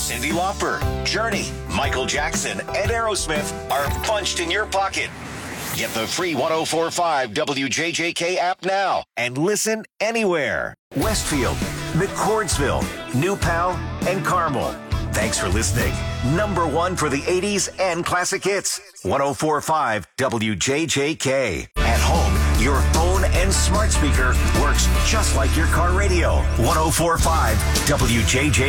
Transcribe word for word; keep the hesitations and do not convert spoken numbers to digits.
Cyndi Lauper, Journey, Michael Jackson, and Aerosmith are punched in your pocket. Get the free one oh four point five W J J K app now and listen anywhere. Westfield, McCordsville, New Pal, and Carmel. Thanks for listening. Number one for the eighties and classic hits. one oh four point five W J J K. At home, your phone and smart speaker works just like your car radio. one oh four point five W J J K.